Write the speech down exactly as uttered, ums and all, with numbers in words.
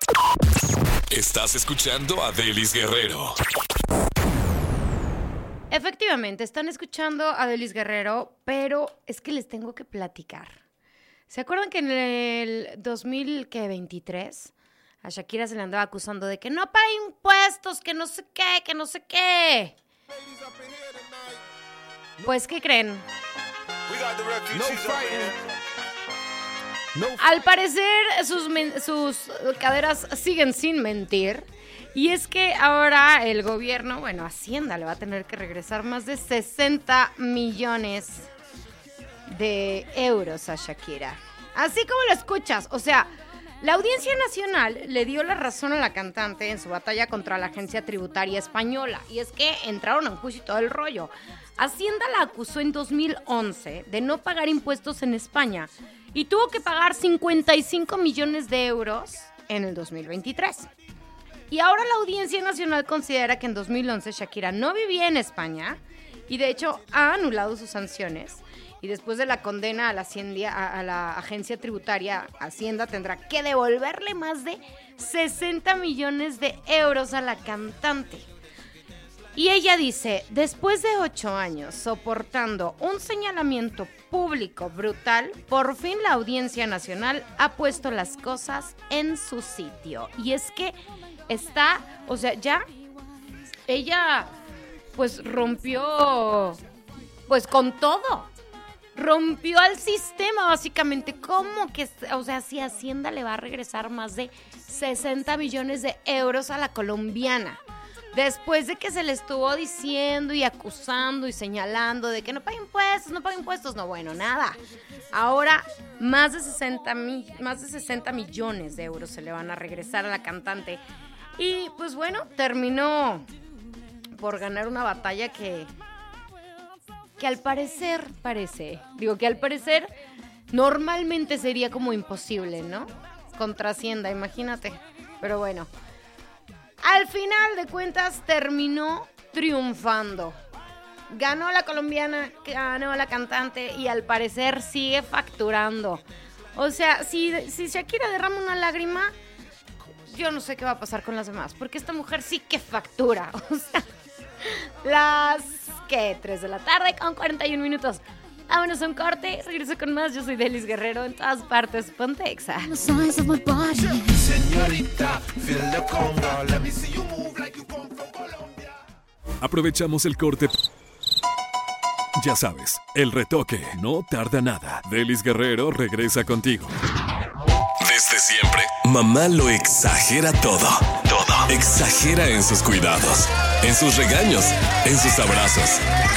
Estás escuchando a Delis Guerrero. Efectivamente, están escuchando a Delis Guerrero, pero es que les tengo que platicar. ¿Se acuerdan que en el dos mil veintitrés a Shakira se le andaba acusando de que no paga impuestos, que no sé qué, que no sé qué? Pues, ¿qué creen? Al parecer, sus, sus caderas siguen sin mentir. Y es que ahora el gobierno, bueno, Hacienda le va a tener que regresar más de sesenta millones de euros a Shakira. Así como lo escuchas, o sea, la Audiencia Nacional le dio la razón a la cantante en su batalla contra la Agencia Tributaria Española. Y es que entraron en juicio y todo el rollo. Hacienda la acusó en dos mil once de no pagar impuestos en España y tuvo que pagar cincuenta y cinco millones de euros en el dos mil veintitrés. Y ahora la Audiencia Nacional considera que en dos mil once Shakira no vivía en España y de hecho ha anulado sus sanciones. Y después de la condena a la, Hacienda, a, a la agencia tributaria, Hacienda tendrá que devolverle más de sesenta millones de euros a la cantante. Y ella dice, después de ocho años soportando un señalamiento público brutal, por fin la Audiencia Nacional ha puesto las cosas en su sitio. Y es que está, o sea, ya ella pues rompió pues con todo. Rompió al sistema, básicamente. ¿Cómo que, o sea, si Hacienda le va a regresar más de sesenta millones de euros a la colombiana? Después de que se le estuvo diciendo y acusando y señalando de que no paga impuestos, no paga impuestos. No, bueno, nada. Ahora más de sesenta, más de sesenta millones de euros se le van a regresar a la cantante. Y pues bueno, terminó por ganar una batalla que... que al parecer, parece, digo que al parecer normalmente sería como imposible, ¿no? Contra Hacienda, imagínate. Pero bueno, al final de cuentas terminó triunfando. Ganó la colombiana, ganó la cantante y al parecer sigue facturando. O sea, si, si Shakira derrama una lágrima, yo no sé qué va a pasar con las demás, porque esta mujer sí que factura. O sea, las... ¿qué? tres de la tarde con cuarenta y un minutos. Vámonos a un corte, regreso con más. Yo soy Delis Guerrero, en todas partes, ponte Exa. Aprovechamos el corte. Ya sabes, el retoque no tarda nada. Delis Guerrero regresa contigo. Desde siempre, mamá lo exagera todo. Todo. Exagera en sus cuidados, en sus regaños, en sus abrazos.